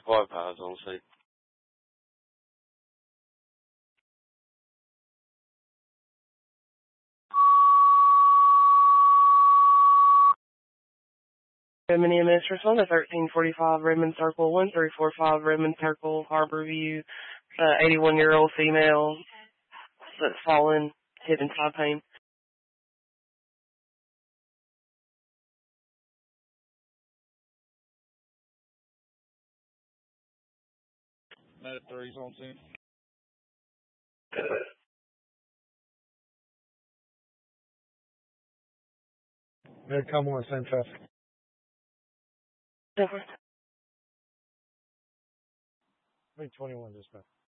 Squad pies on scene. Gemini Mistress on the 1345 Redmond Circle, 1345 Redmond Circle, Harborview, 81-year-old female that's fallen, hit in thigh pain. Medic 3's on scene. Medic come on, same traffic. Different. 321 dispatch.